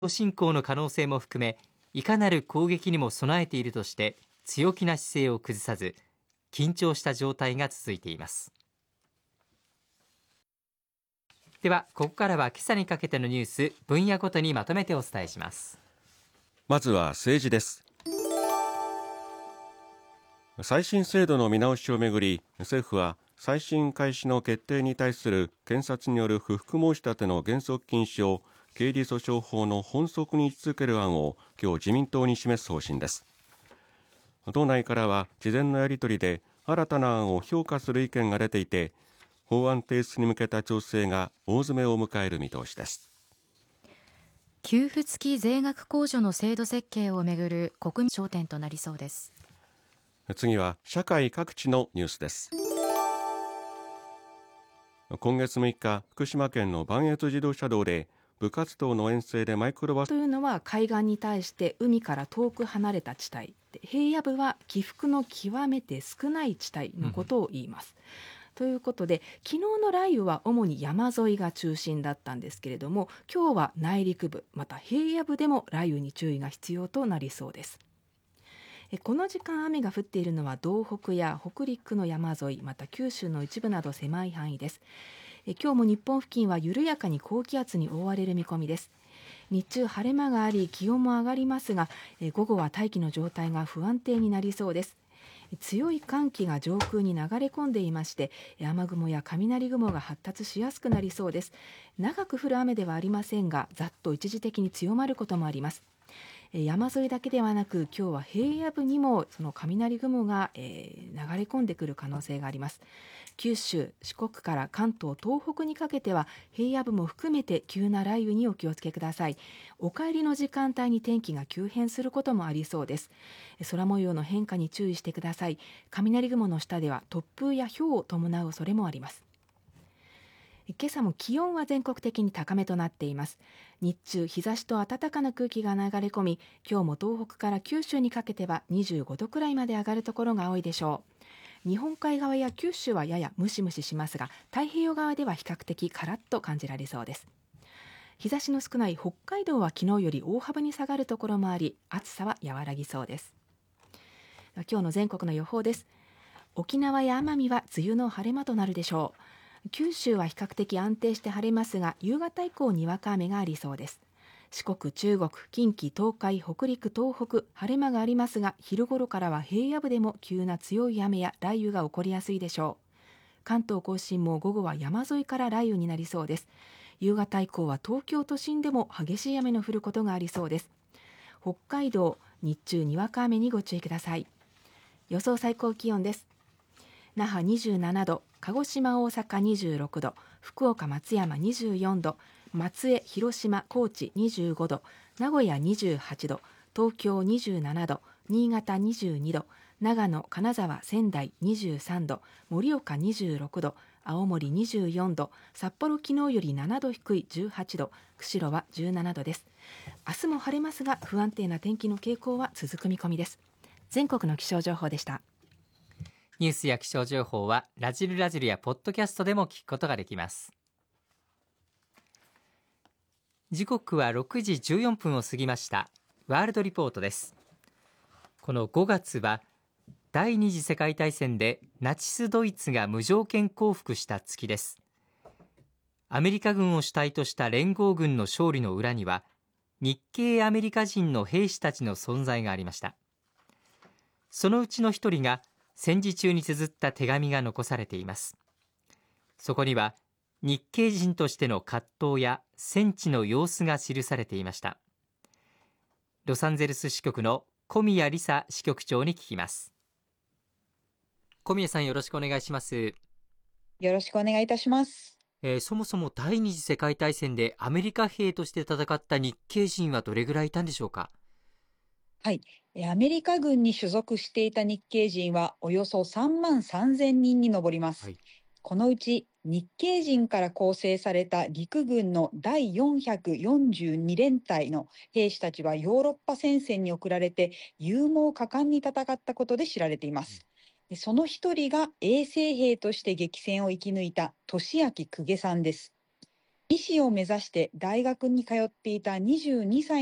侵攻の可能性も含め、いかなる攻撃にも備えているとして強気な姿勢を崩さず、緊張した状態が続いています。ではここからは今朝にかけてのニュース、分野ごとにまとめてお伝えします。 まずは政治です。再審制度の見直しをめぐり、政府は再審開始の決定に対する検察による不服申し立ての原則禁止を刑事訴訟法の本則に位置づける案を今日自民党に示す方針です。党内からは事前のやり取りで新たな案を評価する意見が出ていて、法案提出に向けた調整が大詰めを迎える見通しです。 給付付き税額控除の制度設計をめぐる国民焦点となりそうです。 次は社会各地のニュースです。今月6日、福島県の磐越自動車道で部活動の遠征でマイクロバスというのは海岸に対して海から遠く離れた地帯で、平野部は起伏の極めて少ない地帯のことを言います。ということで、昨日の雷雨は主に山沿いが中心だったんですけれども、今日は内陸部また平野部でも雷雨に注意が必要となりそうです。この時間雨が降っているのは道北や北陸の山沿い、また九州の一部など狭い範囲です。今日も日本付近は緩やかに高気圧に覆われる見込みです。日中晴れ間があり気温も上がりますが、午後は大気の状態が不安定になりそうです。強い寒気が上空に流れ込んでいまして、雨雲や雷雲が発達しやすくなりそうです。長く降る雨ではありませんが、ざっと一時的に強まることもあります。山沿いだけではなく、今日は平野部にもその雷雲が、流れ込んでくる可能性があります。九州、四国から関東、東北にかけては平野部も含めて急な雷雨にお気をつけください。お帰りの時間帯に天気が急変することもありそうです。空模様の変化に注意してください。雷雲の下では突風や雹を伴う恐れもあります。今朝も気温は全国的に高めとなっています。日中日差しと暖かな空気が流れ込み、今日も東北から九州にかけては25度くらいまで上がるところが多いでしょう。日本海側や九州はややムシムシしますが、太平洋側では比較的カラッと感じられそうです。日差しの少ない北海道は昨日より大幅に下がるところもあり、暑さは和らぎそうです。今日の全国の予報です。沖縄や奄美は梅雨の晴れ間となるでしょう。九州は比較的安定して晴れますが、夕方以降にわか雨がありそうです。四国、中国、近畿、東海、北陸、東北、晴れ間がありますが、昼頃からは平野部でも急な強い雨や雷雨が起こりやすいでしょう。関東甲信も午後は山沿いから雷雨になりそうです。夕方以降は東京都心でも激しい雨の降ることがありそうです。北海道、日中にわか雨にご注意ください。予想最高気温です。那覇27度、鹿児島、大阪26度、福岡、松山24度、松江、広島、高知25度、名古屋28度、東京27度、新潟22度、長野、金沢、仙台23度、盛岡26度、青森24度、札幌昨日より7度低い18度、釧路は17度です。明日も晴れますが、不安定な天気の傾向は続く見込みです。全国の気象情報でした。 ニュースや気象情報はラジルラジルやポッドキャストでも聞くことができます。時刻は6時14分を過ぎました。ワールドリポートです。この5月は第二次世界大戦でナチスドイツが無条件降伏した月です。アメリカ軍を主体とした連合軍の勝利の裏には、日系アメリカ人の兵士たちの存在がありました。そのうちの一人が戦時中に綴った手紙が残されています。そこには日系人としての葛藤や戦地の様子が記されていました。ロサンゼルス支局の小宮理沙支局長に聞きます。小宮さん、よろしくお願いします。 よろしくお願いいたします。 そもそも第二次世界大戦でアメリカ兵として戦った日系人はどれぐらいいたんでしょうか？ はい。アメリカ軍に所属していた日系人はおよそ3万3000人に上ります。 はい。 このうち日系人から構成された陸軍の第442連隊の兵士たちはヨーロッパ戦線に送られて勇猛果敢に戦ったことで知られています。でその一人が衛生兵として激戦を生き抜いた利明公家さんです。 医師を目指して大学に通っていた22歳